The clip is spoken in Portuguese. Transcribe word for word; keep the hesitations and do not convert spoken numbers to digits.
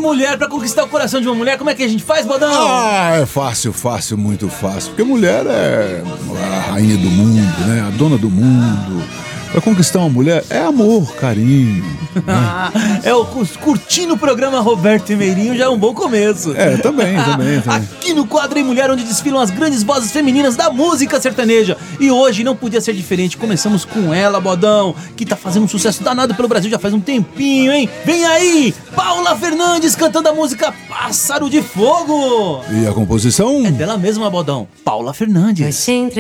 mulher, pra conquistar o coração de uma mulher, como é que a gente faz, Bodão? Ah, é fácil, fácil, muito fácil. Porque mulher é a rainha do mundo, né? A dona do mundo. Pra conquistar uma mulher é amor, carinho. Né? É o curtindo o programa Roberto e Meirinho já é um bom começo. É, também, também, também. Aqui no Quadro em Mulher, onde desfilam as grandes vozes femininas da música sertaneja. E hoje não podia ser diferente. Começamos com ela, Bodão, que tá fazendo um sucesso danado pelo Brasil já faz um tempinho, hein? Vem aí, Paula Fernandes cantando a música Pássaro de Fogo. E a composição? É dela mesma, Bodão, Paula Fernandes.